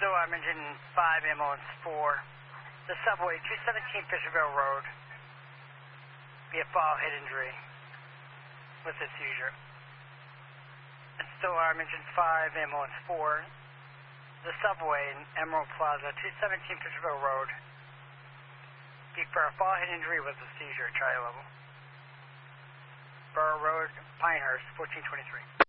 Still I'm engine 5, ambulance 4. The subway, 217 Fisherville Road. Be a fall head injury with a seizure. And still I'm engine 5, ambulance 4. The subway in Emerald Plaza, 217 Fisherville Road. Be for a fall head injury with a seizure, Charlie level. Borough Road, Pinehurst, 1423.